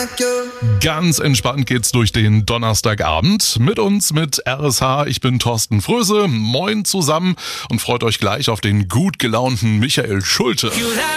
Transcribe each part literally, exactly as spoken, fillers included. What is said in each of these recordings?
Ganz entspannt geht's durch den Donnerstagabend. Mit uns mit R S H. Ich bin Thorsten Fröse. Moin zusammen und freut euch gleich auf den gut gelaunten Michael Schulte.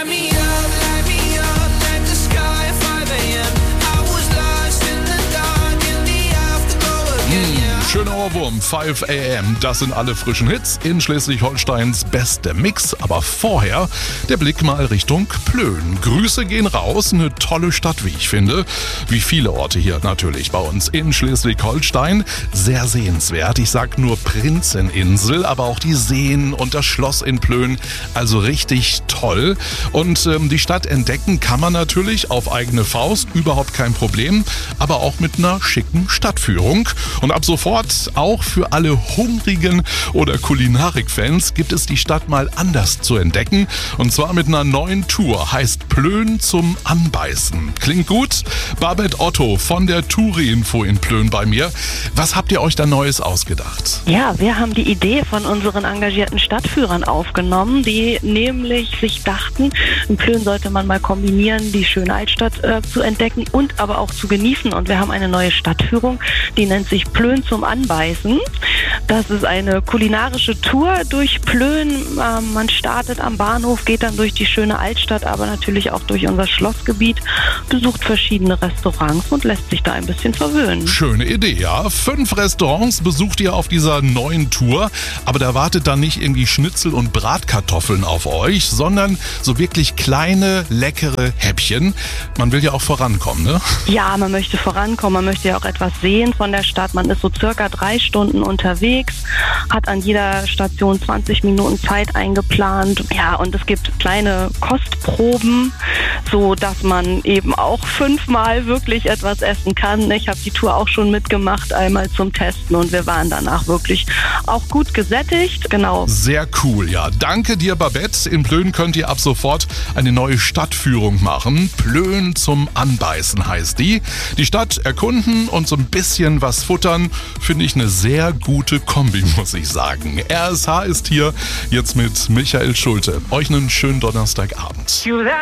Schöner Ohrwurm, fünf a m, das sind alle frischen Hits in Schleswig-Holsteins beste Mix. Aber vorher der Blick mal Richtung Plön. Grüße gehen raus, eine tolle Stadt, wie ich finde. Wie viele Orte hier natürlich bei uns in Schleswig-Holstein. Sehr sehenswert, ich sag nur Prinzeninsel, aber auch die Seen und das Schloss in Plön. Also richtig toll. Und ähm, die Stadt entdecken kann man natürlich auf eigene Faust, überhaupt kein Problem. Aber auch mit einer schicken Stadtführung. Und ab sofort auch für alle hungrigen oder Kulinarik-Fans gibt es die Stadt mal anders zu entdecken. Und zwar mit einer neuen Tour, heißt Plön zum Anbeißen. Klingt gut? Babette Otto von der Touri-Info in Plön bei mir. Was habt ihr euch da Neues ausgedacht? Ja, wir haben die Idee von unseren engagierten Stadtführern aufgenommen, die nämlich sich dachten, in Plön sollte man mal kombinieren, die schöne Altstadt äh, zu entdecken und aber auch zu genießen. Und wir haben eine neue Stadtführung, die nennt sich Plön zum Anbeißen. Das ist eine kulinarische Tour durch Plön. Ähm, man startet am Bahnhof, geht dann durch die schöne Altstadt, aber natürlich auch durch unser Schlossgebiet, besucht verschiedene Restaurants und lässt sich da ein bisschen verwöhnen. Schöne Idee, ja. Fünf Restaurants besucht ihr auf dieser neuen Tour, aber da wartet dann nicht irgendwie Schnitzel und Bratkartoffeln auf euch, sondern so wirklich kleine, leckere Häppchen. Man will ja auch vorankommen, ne? Ja, man möchte vorankommen, man möchte ja auch etwas sehen von der Stadt. Man ist so circa drei Stunden unterwegs, hat an jeder Station zwanzig Minuten Zeit eingeplant. Ja, und es gibt kleine Kostproben, so dass man eben auch fünfmal wirklich etwas essen kann. Ich habe die Tour auch schon mitgemacht, einmal zum Testen, und wir waren danach wirklich auch gut gesättigt. Genau. Sehr cool, ja. Danke dir, Babette. In Plön könnt ihr ab sofort eine neue Stadtführung machen. Plön zum Anbeißen heißt die. Die Stadt erkunden und so ein bisschen was futtern, finde ich eine sehr gute Kombi, muss ich sagen. R S H ist hier jetzt mit Michael Schulte. Euch einen schönen Donnerstagabend.